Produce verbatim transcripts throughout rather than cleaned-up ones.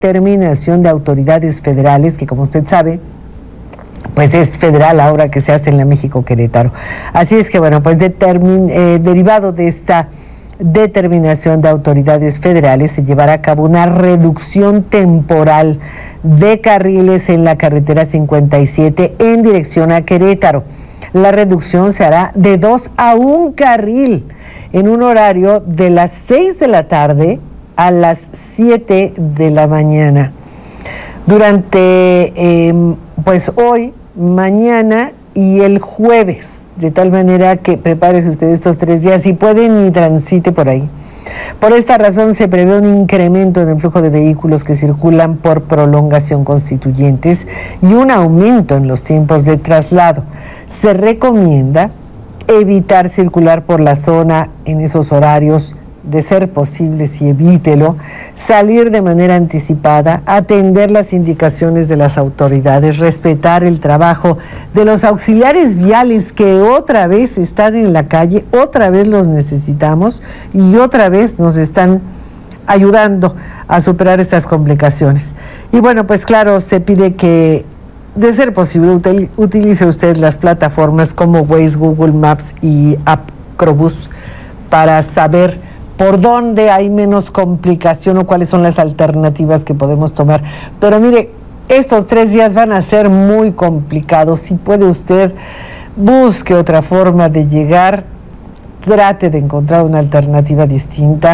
determinación de autoridades federales, que como usted sabe, pues es federal ahora que se hace en la México-Querétaro. Así es que bueno, pues determin, eh, derivado de esta determinación de autoridades federales, se llevará a cabo una reducción temporal de carriles en la carretera cincuenta y siete en dirección a Querétaro. La reducción se hará de dos a un carril en un horario de las seis de la tarde a las siete de la mañana. Durante eh, pues hoy, mañana y el jueves, de tal manera que prepárese usted estos tres días, si puede ni transite por ahí. Por esta razón se prevé un incremento en el flujo de vehículos que circulan por prolongación Constituyentes y un aumento en los tiempos de traslado. Se recomienda evitar circular por la zona en esos horarios, de ser posible, si evítelo, salir de manera anticipada, atender las indicaciones de las autoridades, respetar el trabajo de los auxiliares viales que otra vez están en la calle, otra vez los necesitamos y otra vez nos están ayudando a superar estas complicaciones. Y bueno, pues claro, se pide que, de ser posible, util, utilice usted las plataformas como Waze, Google Maps y Acrobús para saber por dónde hay menos complicación o cuáles son las alternativas que podemos tomar. Pero mire, estos tres días van a ser muy complicados. Si puede usted, busque otra forma de llegar, trate de encontrar una alternativa distinta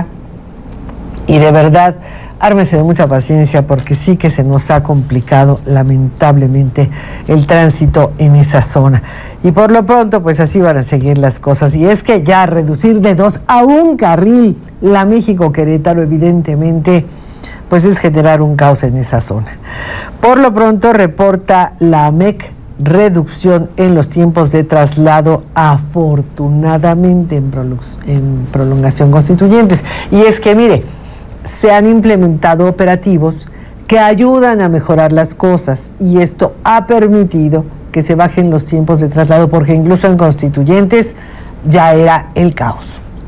y de verdad, ármese de mucha paciencia porque sí que se nos ha complicado lamentablemente el tránsito en esa zona. Y por lo pronto, pues así van a seguir las cosas. Y es que ya reducir de dos a un carril la México-Querétaro, evidentemente, pues es generar un caos en esa zona. Por lo pronto, reporta la A M E C reducción en los tiempos de traslado, afortunadamente en, prolong en prolongación Constituyentes. Y es que, mire, se han implementado operativos que ayudan a mejorar las cosas y esto ha permitido que se bajen los tiempos de traslado porque incluso en Constituyentes ya era el caos.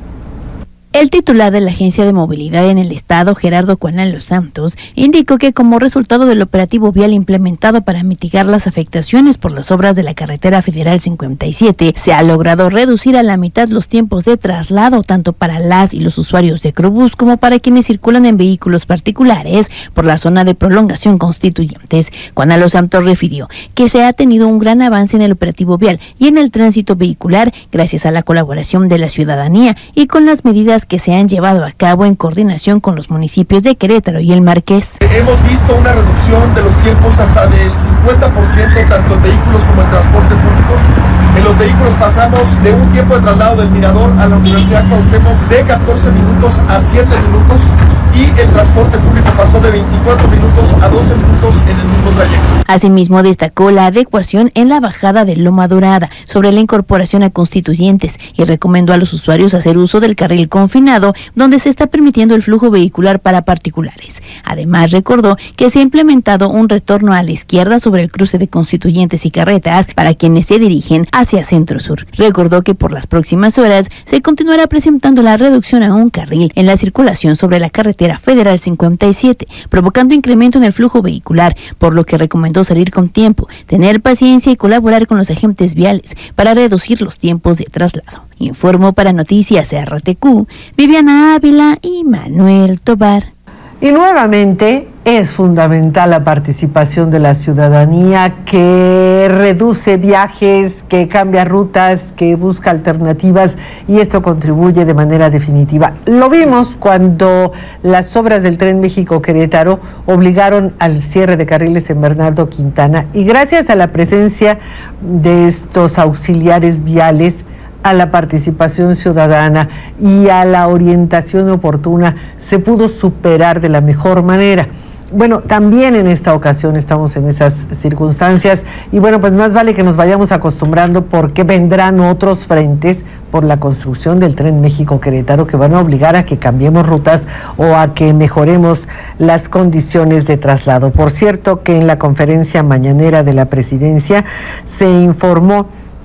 El titular de la Agencia de Movilidad en el Estado, Gerardo Cuanán Los Santos, indicó que como resultado del operativo vial implementado para mitigar las afectaciones por las obras de la carretera federal cincuenta y siete, se ha logrado reducir a la mitad los tiempos de traslado, tanto para las y los usuarios de Acrobús como para quienes circulan en vehículos particulares por la zona de prolongación Constituyentes. Cuanán Los Santos refirió que se ha tenido un gran avance en el operativo vial y en el tránsito vehicular gracias a la colaboración de la ciudadanía y con las medidas que se han llevado a cabo en coordinación con los municipios de Querétaro y El Marqués. Hemos visto una reducción de los tiempos hasta del cincuenta por ciento, tanto en vehículos como en transporte público. En los vehículos pasamos de un tiempo de traslado del Mirador a la Universidad Cuauhtémoc de catorce minutos a siete minutos y el transporte público pasó de veinticuatro minutos a doce minutos en el mismo trayecto. Asimismo, destacó la adecuación en la bajada de Loma Dorada sobre la incorporación a Constituyentes y recomendó a los usuarios hacer uso del carril confinado, donde se está permitiendo el flujo vehicular para particulares. Además, recordó que se ha implementado un retorno a la izquierda sobre el cruce de Constituyentes y Carretas para quienes se dirigen hacia Centro Sur. Recordó que por las próximas horas se continuará presentando la reducción a un carril en la circulación sobre la carretera federal cincuenta y siete, provocando incremento en el flujo vehicular, por lo que recomendó salir con tiempo, tener paciencia y colaborar con los agentes viales para reducir los tiempos de traslado. Informó para Noticias R T Q, Viviana Ávila y Manuel Tobar. Y nuevamente es fundamental la participación de la ciudadanía que reduce viajes, que cambia rutas, que busca alternativas y esto contribuye de manera definitiva. Lo vimos cuando las obras del Tren México-Querétaro obligaron al cierre de carriles en Bernardo Quintana y gracias a la presencia de estos auxiliares viales, a la participación ciudadana y a la orientación oportuna, se pudo superar de la mejor manera. Bueno, también en esta ocasión estamos en esas circunstancias y bueno, pues más vale que nos vayamos acostumbrando porque vendrán otros frentes por la construcción del Tren México-Querétaro que van a obligar a que cambiemos rutas o a que mejoremos las condiciones de traslado. Por cierto, que en la conferencia mañanera de la presidencia se informó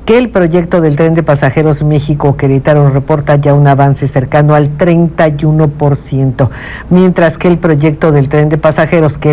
que el proyecto del tren de pasajeros México-Querétaro reporta ya un avance cercano al treinta y uno por ciento, mientras que el proyecto del tren de pasajeros que